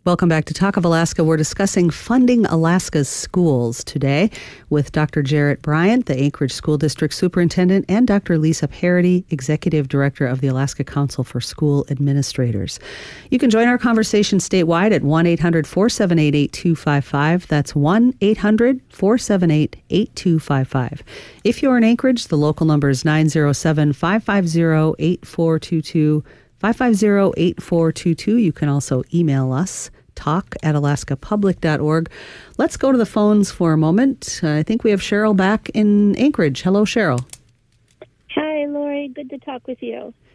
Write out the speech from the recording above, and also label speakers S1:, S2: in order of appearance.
S1: Welcome back to Talk of Alaska. We're discussing funding Alaska's schools today with Dr. Jarrett Bryant, the Anchorage School District Superintendent, and Dr. Lisa Parody, Executive Director of the Alaska Council for School Administrators. You can join our conversation statewide at 1-800-478-8255. That's 1-800-478-8255. If you're in Anchorage, the local number is 907-550-8422. 550-8422. You can also email us, talk@alaskapublic.org. Let's go to the phones for a moment. I think we have Cheryl back in Anchorage. Hello, Cheryl.
S2: Hi, Lori. Good to talk with you.